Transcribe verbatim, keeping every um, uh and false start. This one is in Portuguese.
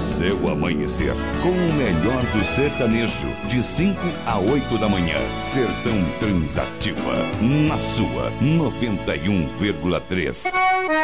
seu amanhecer. Com o melhor do sertanejo, de cinco a oito da manhã. Sertão Transativa, na sua noventa e um vírgula três.